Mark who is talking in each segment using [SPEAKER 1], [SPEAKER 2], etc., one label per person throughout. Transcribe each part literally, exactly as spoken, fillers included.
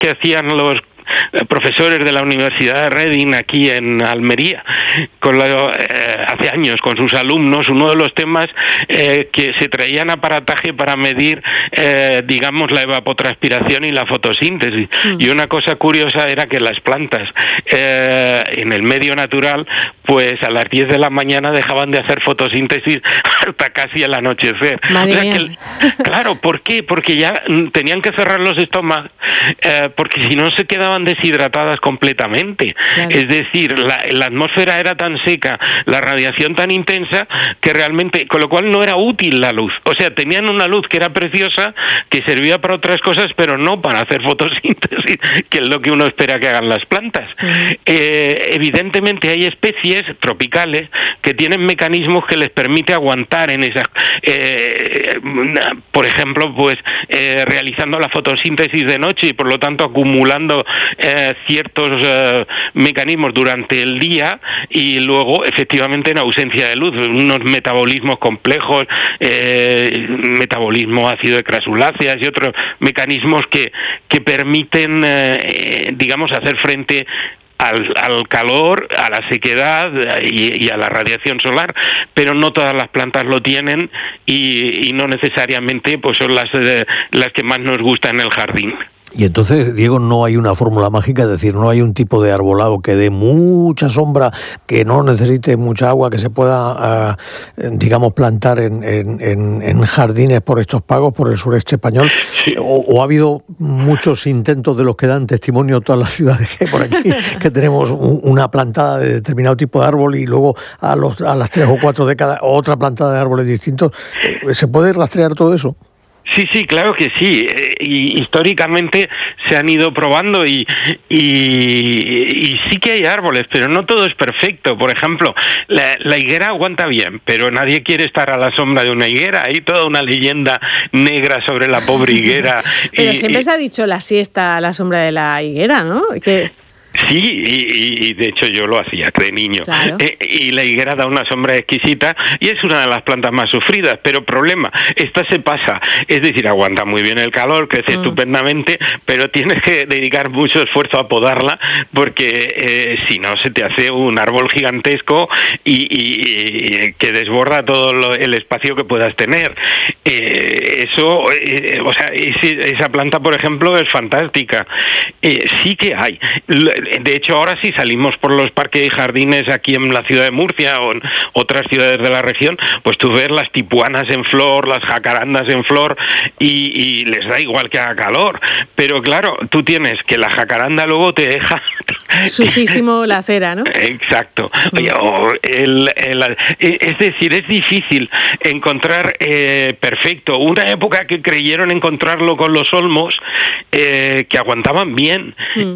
[SPEAKER 1] que hacían los profesores de la Universidad de Reading aquí en Almería, con la, eh, hace años con sus alumnos, uno de los temas eh, que se traían aparataje para medir, eh, digamos, la evapotranspiración y la fotosíntesis. Mm. Y una cosa curiosa era que las plantas eh, en el medio natural, pues a las diez de la mañana dejaban de hacer fotosíntesis hasta casi el anochecer.
[SPEAKER 2] O sea que,
[SPEAKER 1] claro, ¿por qué? Porque ya tenían que cerrar los estómagos, eh, porque si no se quedaban deshidratadas completamente. Claro. Es decir, la, la atmósfera era tan seca, la radiación tan intensa, que realmente, con lo cual no era útil la luz. O sea, tenían una luz que era preciosa, que servía para otras cosas, pero no para hacer fotosíntesis, que es lo que uno espera que hagan las plantas. Uh-huh. Eh, evidentemente hay especies tropicales que tienen mecanismos que les permite aguantar en esas, eh, por ejemplo, pues eh, realizando la fotosíntesis de noche y por lo tanto acumulando Eh, ciertos eh, mecanismos durante el día y luego efectivamente en ausencia de luz, unos metabolismos complejos, eh, metabolismo ácido de crasuláceas y otros mecanismos que, que permiten, eh, digamos, hacer frente Al, al calor, a la sequedad y, y a la radiación solar, pero no todas las plantas lo tienen y, y no necesariamente pues son las, eh, las que más nos gustan en el jardín.
[SPEAKER 3] Y entonces, Diego, no hay una fórmula mágica, es decir, no hay un tipo de arbolado que dé mucha sombra, que no necesite mucha agua, que se pueda, uh, digamos, plantar en, en, en jardines por estos pagos, por el sureste español. Sí. O, o ha habido muchos intentos de los que dan testimonio todas las ciudades que hay por aquí, que tenemos un, una plantada de determinado tipo de árbol y luego a, los, a las tres o cuatro décadas otra plantada de árboles distintos. ¿Se puede rastrear todo eso?
[SPEAKER 1] Sí, sí, claro que sí. Y históricamente se han ido probando y, y, y sí que hay árboles, pero no todo es perfecto. Por ejemplo, la, la higuera aguanta bien, pero nadie quiere estar a la sombra de una higuera. Hay toda una leyenda negra sobre la pobre higuera.
[SPEAKER 2] Pero
[SPEAKER 1] y,
[SPEAKER 2] siempre
[SPEAKER 1] y...
[SPEAKER 2] se ha dicho la siesta a la sombra de la higuera, ¿no? Que...
[SPEAKER 1] Sí, y, y de hecho yo lo hacía de niño.
[SPEAKER 2] Claro.
[SPEAKER 1] Eh, y la higuera da una sombra exquisita y es una de las plantas más sufridas, pero problema, esta se pasa, es decir, aguanta muy bien el calor, crece mm. estupendamente, pero tienes que dedicar mucho esfuerzo a podarla porque eh, si no se te hace un árbol gigantesco y, y, y que desborda todo lo, el espacio que puedas tener. Eh, eso, eh, o sea, ese, esa planta, por ejemplo, es fantástica. Eh, sí que hay. De hecho, ahora sí salimos por los parques y jardines aquí en la ciudad de Murcia o en otras ciudades de la región, pues tú ves las tipuanas en flor, las jacarandas en flor y, y les da igual que haga calor. Pero claro, tú tienes que la jacaranda luego te deja...
[SPEAKER 2] Sucísimo la cera, ¿no?
[SPEAKER 1] Exacto. Oye, oh, el, el, es decir, es difícil encontrar eh, perfecto. Una época que creyeron encontrarlo con los olmos, eh, que aguantaban bien, mm.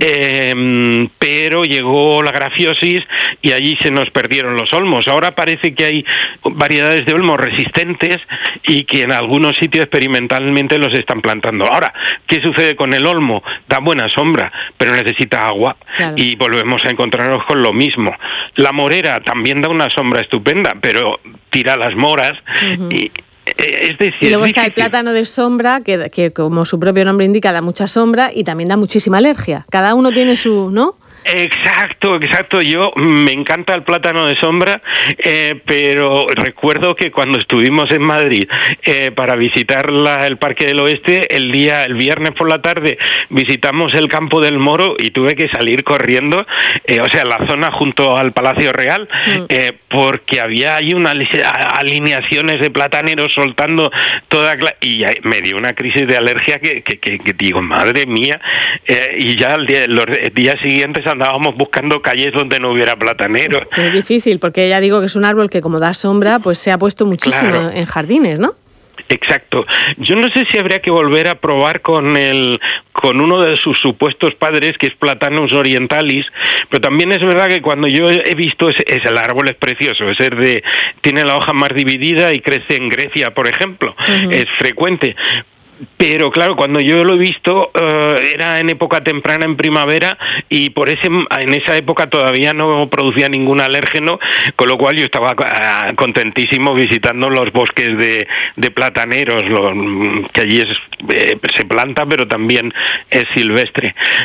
[SPEAKER 1] eh, pero llegó la grafiosis y allí se nos perdieron los olmos. Ahora parece que hay variedades de olmos resistentes y que en algunos sitios experimentalmente los están plantando. Ahora, ¿qué sucede con el olmo? Da buena sombra, pero necesita agua. Claro. Y volvemos a encontrarnos con lo mismo. La morera también da una sombra estupenda, pero tira las moras. Uh-huh. y Es decir,
[SPEAKER 2] y luego está el plátano de sombra, que, que como su propio nombre indica, da mucha sombra y también da muchísima alergia. Cada uno tiene su, ¿no?
[SPEAKER 1] Exacto, exacto. Yo me encanta el plátano de sombra, eh, pero recuerdo que cuando estuvimos en Madrid eh, para visitar la, el Parque del Oeste, el día, el viernes por la tarde, visitamos el Campo del Moro y tuve que salir corriendo, eh, o sea, la zona junto al Palacio Real, mm. eh, porque había ahí unas alineaciones de plataneros soltando toda cla- y me dio una crisis de alergia que, que, que, que digo, madre mía, eh, y ya el día, los días siguientes andábamos buscando calles donde no hubiera plataneros.
[SPEAKER 2] Es difícil, porque ya digo que es un árbol que como da sombra, pues se ha puesto muchísimo claro. en jardines, ¿no?
[SPEAKER 1] Exacto. Yo no sé si habría que volver a probar con el con uno de sus supuestos padres, que es Platanus orientalis, pero también es verdad que cuando yo he visto ese, ese el árbol es precioso, es de tiene la hoja más dividida y crece en Grecia, por ejemplo, uh-huh. es frecuente. Pero claro, cuando yo lo he visto uh, era en época temprana, en primavera, y por ese en esa época todavía no producía ningún alérgeno, con lo cual yo estaba uh, contentísimo visitando los bosques de, de plataneros, los, que allí es, eh, se planta, pero también es silvestre.